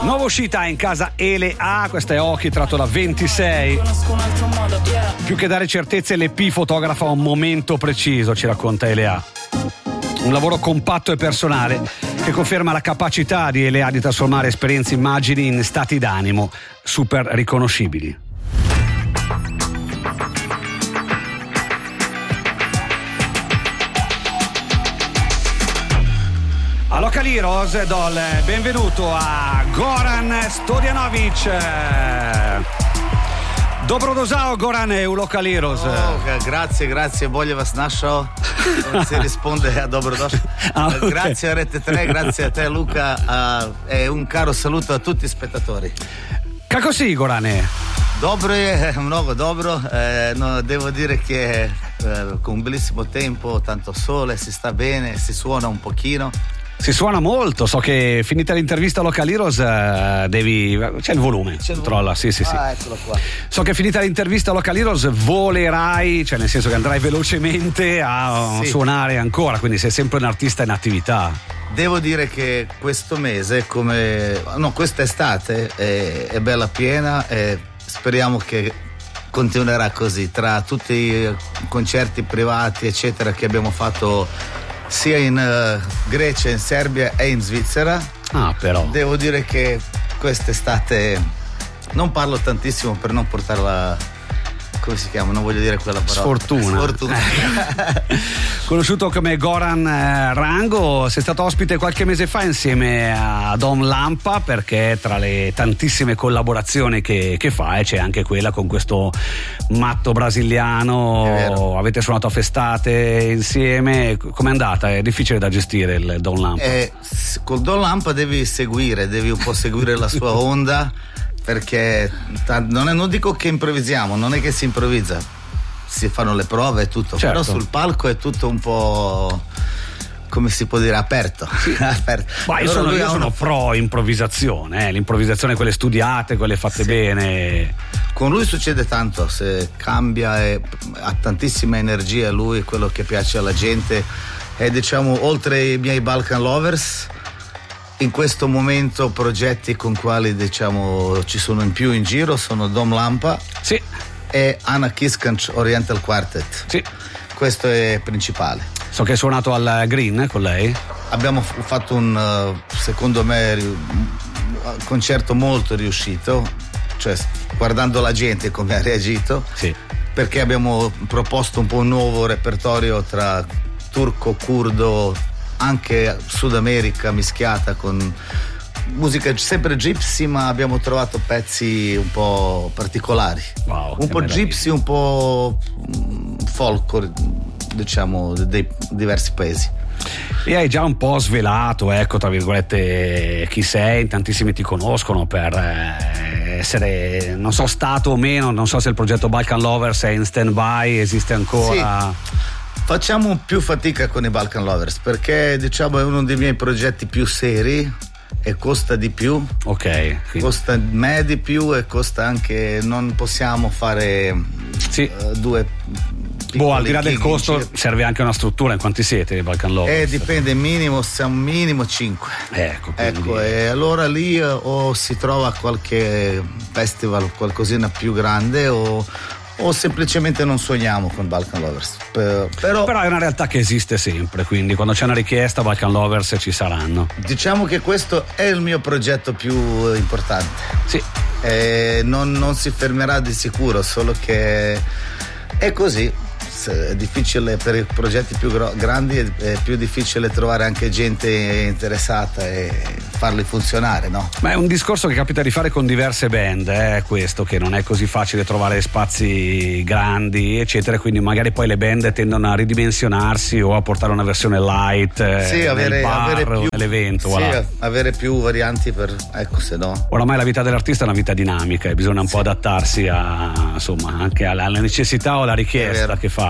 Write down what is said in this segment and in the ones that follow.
Nuova uscita in casa Elea, questa è Occhi, tratto da 26. Più che dare certezze, l'EP fotografa un momento preciso, ci racconta Elea. Un lavoro compatto e personale che conferma la capacità di Elea di trasformare esperienze e immagini in stati d'animo super riconoscibili. A Local Heroes do il benvenuto a Goran Stojanovic. Dobro došao, Gorane, u Local Heroes. Grazie, bolje vas našao. Non si risponde a dobrodošao. Okay. Grazie a Rete 3, grazie a te Luca e un caro saluto a tutti i spettatori. Kako si, Gorane? Dobro je, mnogo dobro. No, devo dire che con un bellissimo tempo, tanto sole, si sta bene, si suona un pochino. Si suona molto, so che finita l'intervista a Local Heroes c'è il volume, controlla, sì. Eccolo qua. So che finita l'intervista a Local Heroes volerai, cioè nel senso che andrai velocemente a suonare ancora, quindi sei sempre un artista in attività. Devo dire che questo mese, quest'estate è bella piena e speriamo che continuerà così, tra tutti i concerti privati eccetera che abbiamo fatto sia in Grecia, in Serbia e in Svizzera. Però devo dire che quest'estate non parlo tantissimo per non portarla, come si chiama? Non voglio dire quella parola. Sfortuna. Conosciuto come Goran Rango, sei stato ospite qualche mese fa insieme a Dom Lampa, perché tra le tantissime collaborazioni che fa c'è anche quella con questo matto brasiliano. Avete suonato a festate insieme, com'è andata? È difficile da gestire il Dom Lampa? Col Dom Lampa devi un po' seguire la sua onda, perché non dico che improvvisiamo, non è che si improvvisa, si fanno le prove e tutto, certo. Però sul palco è tutto un po', come si può dire, aperto. Sì. Ma io sono pro improvvisazione, l'improvvisazione, quelle studiate, quelle fatte bene. Con lui succede tanto, se cambia e ha tantissima energia, lui è quello che piace alla gente, e diciamo oltre i miei Balkan Lovers in questo momento progetti con quali diciamo ci sono in più in giro sono Dom Lampa e Ana Kiskanc Oriental Quartet. Sì. Questo è principale. So che hai suonato al Green con lei. Abbiamo fatto un secondo me concerto molto riuscito, cioè guardando la gente come ha reagito, perché abbiamo proposto un po' un nuovo repertorio tra turco, curdo, anche Sud America mischiata con musica sempre gypsy, ma abbiamo trovato pezzi un po' particolari. Wow, un po' gypsy, un po' folk, diciamo, dei diversi paesi. E hai già un po' svelato, ecco, tra virgolette, chi sei, tantissimi ti conoscono per essere, non so, stato o meno, non so se il progetto Balkan Lovers è in stand-by, esiste ancora. Sì. Facciamo più fatica con i Balkan Lovers perché diciamo è uno dei miei progetti più seri e costa di più. Costa me di più e costa anche, non possiamo fare due al di là del costo serve anche una struttura. In quanti siete i Balkan Lovers? Dipende, siamo minimo 5. Ecco, e allora lì o si trova qualche festival, qualcosina più grande o semplicemente non suoniamo con Balkan Lovers. Però è una realtà che esiste sempre, quindi quando c'è una richiesta Balkan Lovers ci saranno. Diciamo che questo è il mio progetto più importante. Sì. Non si fermerà di sicuro, solo che è così. È difficile per i progetti più grandi, è più difficile trovare anche gente interessata e farli funzionare, no? Ma è un discorso che capita di fare con diverse band, questo, che non è così facile trovare spazi grandi eccetera, quindi magari poi le band tendono a ridimensionarsi o a portare una versione light avere più, nell'evento. Avere più varianti se no. Oramai la vita dell'artista è una vita dinamica e bisogna un po' adattarsi anche alla necessità o alla richiesta che fa.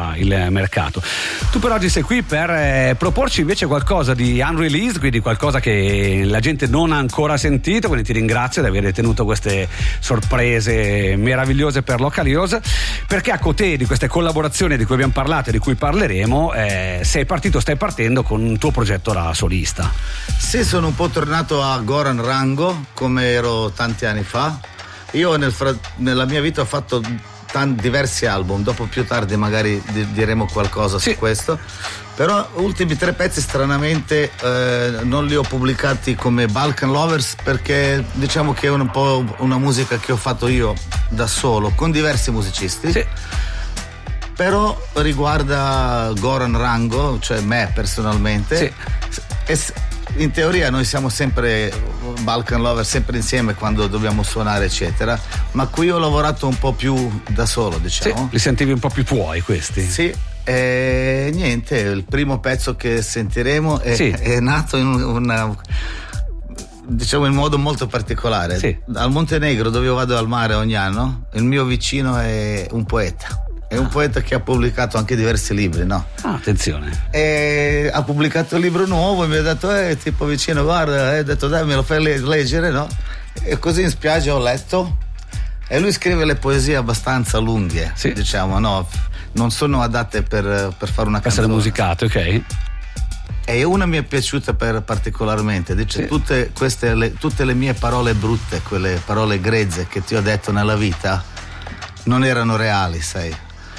ancora il mercato. Tu per oggi sei qui per proporci invece qualcosa di unreleased, quindi qualcosa che la gente non ha ancora sentito, quindi ti ringrazio di aver tenuto queste sorprese meravigliose per Local Heroes, perché a Cotè di queste collaborazioni di cui abbiamo parlato e di cui parleremo stai partendo con un tuo progetto da solista. Sì, sono un po' tornato a Goran Rango come ero tanti anni fa. Io nella mia vita ho fatto diversi album, dopo più tardi magari diremo qualcosa su questo, però ultimi 3 pezzi stranamente non li ho pubblicati come Balkan Lovers, perché diciamo che è un po' una musica che ho fatto io da solo con diversi musicisti, però riguarda Goran Rango, cioè me personalmente. In teoria noi siamo sempre Balkan Lover, sempre insieme quando dobbiamo suonare eccetera, ma qui ho lavorato un po' più da solo, diciamo. Li sentivi un po' più tuoi questi? Sì, e niente, il primo pezzo che sentiremo è nato in diciamo in modo molto particolare. Al Montenegro, dove io vado al mare ogni anno, il mio vicino è un poeta. È un poeta che ha pubblicato anche diversi libri, no? Attenzione. E ha pubblicato un libro nuovo e mi ha detto, tipo vicino, guarda, ho detto dai, me lo fai leggere, no? E così in spiaggia ho letto, e lui scrive le poesie abbastanza lunghe, diciamo, no? Non sono adatte per fare una canzone. Essere musicate, ok. E una mi è piaciuta particolarmente, dice tutte le mie parole brutte, quelle parole grezze che ti ho detto nella vita, non erano reali, sai.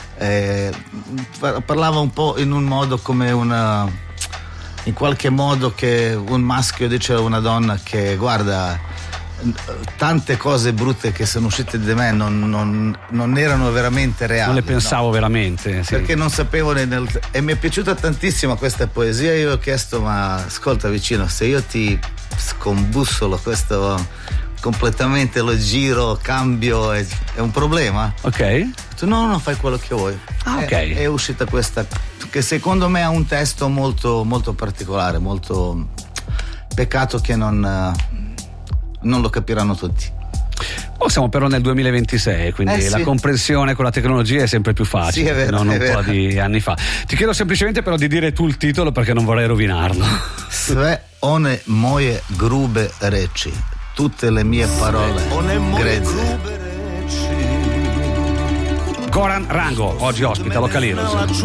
Parlava un po' in un modo come in qualche modo che un maschio dice a una donna che guarda, tante cose brutte che sono uscite di me non erano veramente reali, non le pensavo veramente, perché non sapevo e mi è piaciuta tantissimo questa poesia. Io ho chiesto, ma ascolta vicino, se io ti scombussolo questo completamente, lo giro, cambio, è un problema? Ok. Tu no, fai quello che vuoi. È uscita questa che secondo me ha un testo molto, molto particolare, molto peccato che non lo capiranno tutti. Siamo però nel 2026, quindi la comprensione con la tecnologia è sempre più facile, è vero, non un po' di anni fa. Ti chiedo semplicemente però di dire tu il titolo, perché non vorrei rovinarlo. Sve one moje grube reči, tutte le mie parole grezze. Goran Rango oggi ospita Local Heroes.